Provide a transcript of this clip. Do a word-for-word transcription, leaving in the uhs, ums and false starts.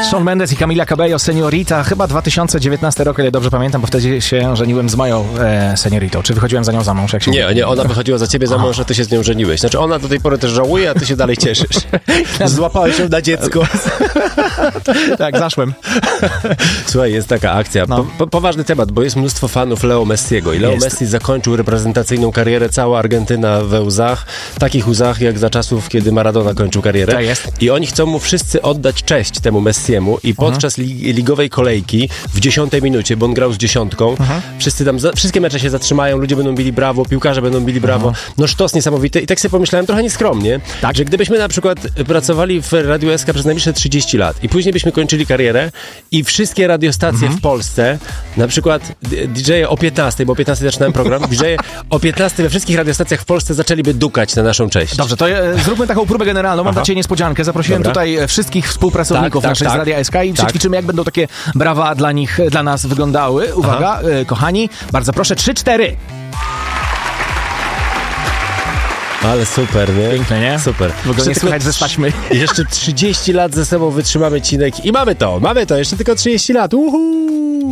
Shawn Mendes i Camila Cabello, Seniorita, chyba dwa tysiące dziewiętnasty rok, ile dobrze pamiętam, bo wtedy się żeniłem z moją e, Senioritą. Czy wychodziłem za nią za mąż? Jak się nie, nie, ona wychodziła za ciebie za mąż, że ty się z nią żeniłeś. Znaczy ona do tej pory też żałuje, a ty się dalej cieszysz. Złapałeś ją na dziecko. Tak, zaszłem. Słuchaj, jest taka akcja. No. Po, po, poważny temat, bo jest mnóstwo fanów Leo Messiego i Leo Jest. Messi zakończył reprezentacyjną karierę, cała Argentyna we łzach, takich łzach jak za czasów, kiedy Maradona kończył karierę. Tak jest. I oni chcą mu wszyscy oddać cześć temu Messiemu i podczas li, ligowej kolejki w dziesiątej minucie, bo on grał z dziesiątką, Mhm. wszyscy tam, za, wszystkie mecze się zatrzymają, ludzie będą bili brawo, piłkarze będą bili brawo. Mhm. No sztos niesamowity i tak sobie pomyślałem trochę nieskromnie, Tak. że gdybyśmy na przykład pracowali w Radiu S K przez najbliższe trzydzieści lat i później byśmy kończyli karierę i wszystkie radiostacje Mhm. w Polsce, na przykład D J-e o piętnastej, bo o piętnastej zaczynałem program, D J-e o piętnastej we wszystkich radiostacjach w Polsce zaczęliby dukać na naszą cześć. Dobrze, to e, zróbmy taką próbę generalną. Mam Aha. dla ciebie niespodziankę. Zaprosiłem Dobra. tutaj wszystkich współpracowników Tak, tak, naszych tak. z Radia S K i Tak. przećwiczymy, jak będą takie brawa dla nich, dla nas wyglądały. Uwaga, e, kochani, bardzo proszę, trzy, cztery. Ale super, nie? Piękne, nie? Super. W ogóle nie Jeszcze słychać tylko ze taśmy. Jeszcze trzydzieści lat ze sobą wytrzymamy, Cinek, i mamy to, mamy to, jeszcze tylko trzydzieści lat, uhu!